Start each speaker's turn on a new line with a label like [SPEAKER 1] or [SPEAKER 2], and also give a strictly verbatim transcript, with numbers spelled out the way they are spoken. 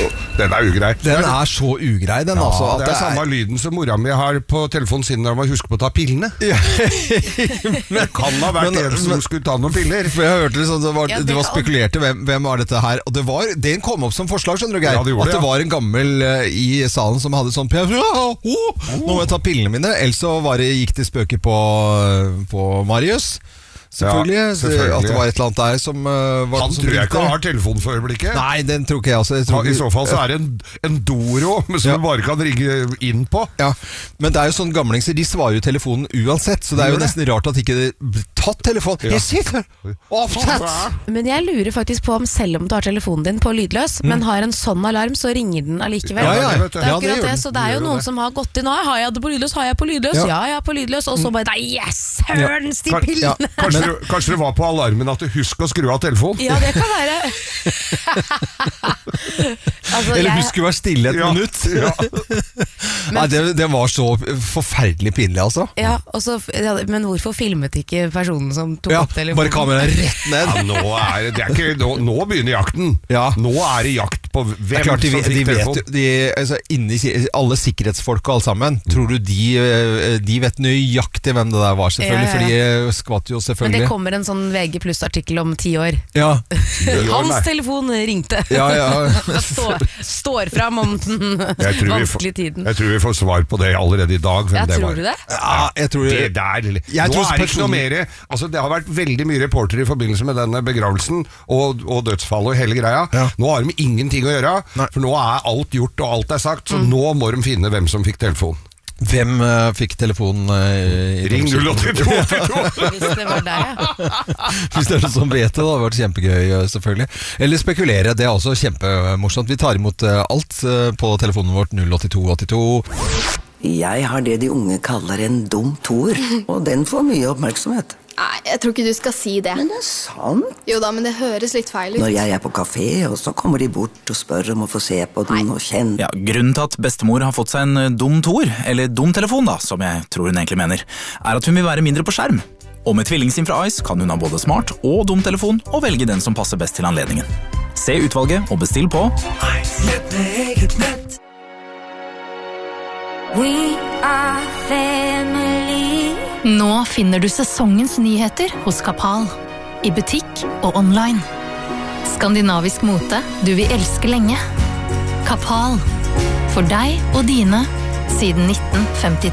[SPEAKER 1] Den er ugrei.
[SPEAKER 2] Den er så ugrei, den,
[SPEAKER 1] ja,
[SPEAKER 2] altså.
[SPEAKER 1] At det er det samme er... lyden som mora mi har på telefonen sin når man husker på å ta pillene. Det kan ha vært men, en som men, skulle ta noen piller.
[SPEAKER 2] For jeg hørte liksom, det var, ja, det det var spekulerte hvem, hvem var dette her. Og det var, den kom opp som forslag, skjønner du, Geir. Ja, det at det, ja. var en gammel uh, i salen som hadde sånn oh, nå må jeg ta pillene mine. Ellers så var det, gikk det spøker på, på Marius. Selvfølgelig, ja, selvfølgelig. At det var et eller annet der som uh, var
[SPEAKER 1] han tror jeg ikke har telefon for øyeblikket.
[SPEAKER 2] Nei, den tror ikke jeg også jeg tror
[SPEAKER 1] I så fall så er det en, en Doro som ja. du bare kan ringe inn på.
[SPEAKER 2] Ja, men det er jo sånn gamlingser, de svarer jo telefonen uansett. Så det er jo nesten rart at ikke det blir tatt telefon. Ja. Jeg sitter opptatt.
[SPEAKER 3] Men jeg lurer faktisk på om selv om du har telefonen din på lydløs, mm. men har en sånn alarm, så ringer den allikevel.
[SPEAKER 2] Ja, ja, ja.
[SPEAKER 3] Det er akkurat ja, det, det, så det er jo noen det. Som har gått inn nå. Har jeg det på lydløs? Har jeg på lydløs? Ja, ja jeg er på lydløs. Og så bare, nei, yes, hørens de pillene.
[SPEAKER 1] Ja. Kanskje, men, kanskje det var på alarmen at du husker å skru av telefonen?
[SPEAKER 3] Ja, det kan være.
[SPEAKER 2] altså, Eller jeg... husk å være stille et ja. minutt. Ja. men, nei, det, det var så forferdelig pinlig, altså.
[SPEAKER 3] Ja, også, ja, men hvorfor filmet ikke personen som tok
[SPEAKER 2] ja,
[SPEAKER 3] opp telefonen?
[SPEAKER 2] Bare kameraet rett ned.
[SPEAKER 1] Ja, nå, er det, er ikke, nå, nå begynner jakten. Ja. Nå er det jakt på hvem
[SPEAKER 2] klart, de,
[SPEAKER 1] som fikk
[SPEAKER 2] de
[SPEAKER 1] telefon.
[SPEAKER 2] Vet, de, altså, inni, alle sikkerhetsfolk og alle sammen, mm. tror du de, de vet nøyaktig hvem det der var, selvfølgelig, ja, ja, ja. for de skvatt jo selvfølgelig.
[SPEAKER 3] Men det kommer en sånn V G pluss artikkel om ti år.
[SPEAKER 2] Ja.
[SPEAKER 3] Hans telefon ringte.
[SPEAKER 2] Ja, ja.
[SPEAKER 3] står, står fram om den vanskelige tiden.
[SPEAKER 1] Jeg tror vi får svar på det allerede i dag.
[SPEAKER 3] Ja,
[SPEAKER 1] det
[SPEAKER 3] tror
[SPEAKER 1] var.
[SPEAKER 3] du det?
[SPEAKER 2] Ja, jeg tror
[SPEAKER 1] det der. Jeg nå tror er det ikke noe mer. Altså, det har vært veldig mye reportere i forbindelse med denne begravelsen og, og dødsfallet og hele greia. Ja. Nå har de ingenting å gjøre, Nei. for nå er alt gjort og alt er sagt, så mm. nå må de finne hvem som fikk telefon.
[SPEAKER 2] Hvem uh, fikk telefonen uh,
[SPEAKER 1] Ring null åtte to åtte to
[SPEAKER 3] Hvis det var deg, ja.
[SPEAKER 2] Hvis det er noe som vet det, det har vært kjempegøy, selvfølgelig. Eller spekulere, det er også kjempemorsomt. Vi tar imot uh, alt uh, på telefonen vårt null åtte to åtte to.
[SPEAKER 4] Jeg har det de unge kaller en dum toer, og den får mye oppmerksomhet.
[SPEAKER 5] Nei, jeg tror ikke du skal si det.
[SPEAKER 4] Men det er sant.
[SPEAKER 5] Jo da, men det høres litt feil ut.
[SPEAKER 4] Når jeg er på kafé, og så kommer de bort og spør om å få se på den Nei. og kjenne.
[SPEAKER 6] Ja, grunnen til at bestemor har fått seg en dum toer, eller dum telefon da, som jeg tror hun egentlig mener, er at hun vil være mindre på skjerm. Og med tvillingsim fra Ice kan hun ha både smart og dum telefon, og velge den som passer best til anledningen. Se utvalget og bestill på Ice.
[SPEAKER 7] We are family.
[SPEAKER 8] Nå finner du sesongens nyheter hos Kapal. I butikk og online. Skandinavisk mote du vil elske lenge. Kapal. For deg og dine siden nitten femti.